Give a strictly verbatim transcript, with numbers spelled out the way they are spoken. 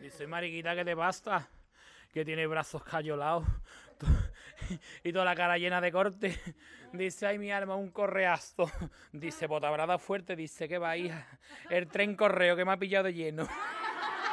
Dice, mariquita, ¿qué te pasa? Que tiene brazos cayolados y toda la cara llena de corte. Dice, ay, mi alma, un correazo. Dice, pues te habrá dado fuerte. Dice, que va, hija, el tren correo que me ha pillado de lleno.